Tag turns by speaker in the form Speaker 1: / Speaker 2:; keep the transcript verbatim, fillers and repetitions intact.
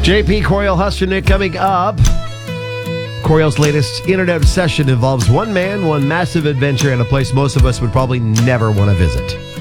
Speaker 1: J P Coriel Husternick coming up. Coriel's latest internet obsession involves one man, one massive adventure, and a place most of us would probably never want to visit.